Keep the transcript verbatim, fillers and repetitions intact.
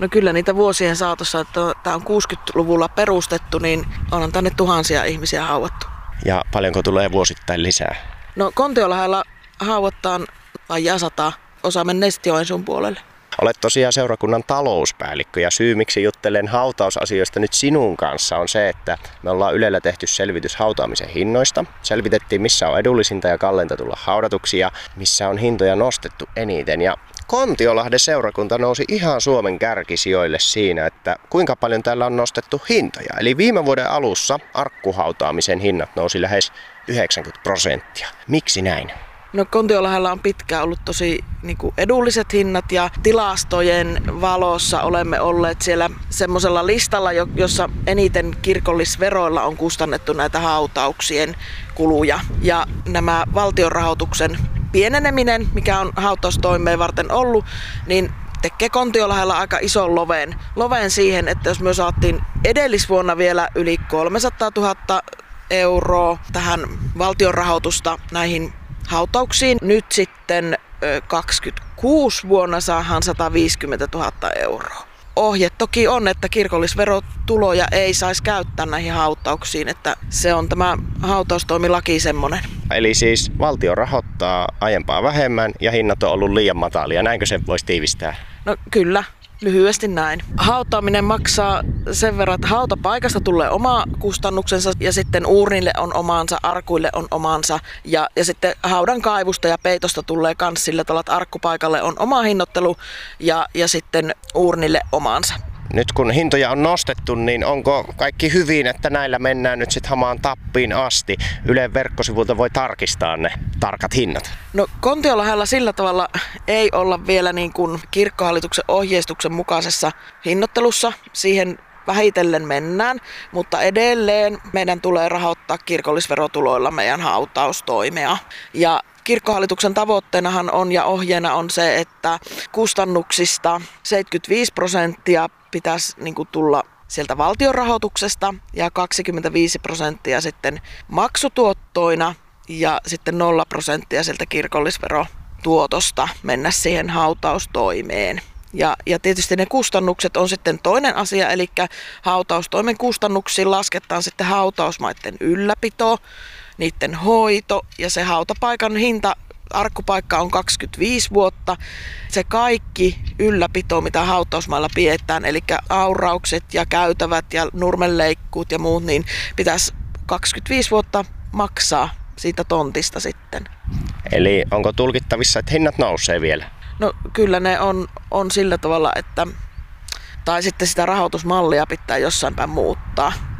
No kyllä niitä vuosien saatossa, että tämä on kuusikymmentäluvulla perustettu, niin onhan tänne tuhansia ihmisiä haudattu. Ja paljonko tulee vuosittain lisää? No Kontiolahella haudataan vajaa sata, osa menneistä Joensuun puolelle. Olet tosiaan seurakunnan talouspäällikkö ja syy miksi juttelen hautausasioista nyt sinun kanssa on se, että me ollaan Ylellä tehty selvitys hautaamisen hinnoista. Selvitettiin missä on edullisinta ja kalleinta tulla haudatuksi ja missä on hintoja nostettu eniten. Ja Kontiolahden seurakunta nousi ihan Suomen kärkisijoille siinä, että kuinka paljon täällä on nostettu hintoja. Eli viime vuoden alussa arkkuhautaamisen hinnat nousi lähes yhdeksänkymmentä prosenttia. Miksi näin? No Kontiolahella on pitkään ollut tosi niin kuin edulliset hinnat ja tilastojen valossa olemme olleet siellä semmoisella listalla, jossa eniten kirkollisveroilla on kustannettu näitä hautauksien kuluja. Ja nämä valtionrahoituksen pieneneminen, mikä on hautaustoimeen varten ollut, niin tekee Kontiolahella aika ison loven. Loven siihen, että jos me saatiin edellisvuonna vielä yli kolmesataatuhatta euroa tähän valtionrahoitusta näihin hautauksiin. Nyt sitten kaksikymmentäkuusi vuonna saadaan sata viisikymmentätuhatta euroa. Ohje toki on, että kirkollisverotuloja ei saisi käyttää näihin hautauksiin, että se on tämä hautaustoimilaki semmoinen. Eli siis valtio rahoittaa aiempaa vähemmän ja hinnat on ollut liian matalia. Näinkö se voisi tiivistää? No kyllä. Lyhyesti näin. Hautaaminen maksaa sen verran, että hautapaikasta tulee oma kustannuksensa ja sitten uurnille on omansa, arkuille on omansa ja, ja sitten haudan kaivusta ja peitosta tulee kans sillä tavalla, että arkkupaikalle on oma hinnoittelu ja, ja sitten uurnille omansa. Nyt kun hintoja on nostettu, niin onko kaikki hyvin, että näillä mennään nyt sitten hamaan tappiin asti? Ylen verkkosivulta voi tarkistaa ne tarkat hinnat. No Kontiolahella sillä tavalla ei olla vielä niin kuin kirkkohallituksen ohjeistuksen mukaisessa hinnoittelussa. Siihen vähitellen mennään, mutta edelleen meidän tulee rahoittaa kirkollisverotuloilla meidän hautaustoimea. Ja kirkkohallituksen tavoitteenahan on ja ohjeena on se, että kustannuksista seitsemänkymmentäviisi prosenttia pitäisi niin kuin tulla sieltä valtionrahoituksesta ja kaksikymmentäviisi prosenttia sitten maksutuottoina ja sitten nolla prosenttia sieltä kirkollisverotuotosta mennä siihen hautaustoimeen. Ja, ja tietysti ne kustannukset on sitten toinen asia, eli hautaustoimen kustannuksiin lasketaan sitten hautausmaiden ylläpito, niiden hoito ja se hautapaikan hinta, arkkupaikka on kaksikymmentäviisi vuotta. Se kaikki ylläpito, mitä hautausmailla pidetään, eli auraukset ja käytävät ja nurmenleikkuut ja muut, niin pitäisi kaksikymmentäviisi vuotta maksaa siitä tontista sitten. Eli onko tulkittavissa, että hinnat nousee vielä? No kyllä ne on, on sillä tavalla, että tai sitten sitä rahoitusmallia pitää jossain päin muuttaa.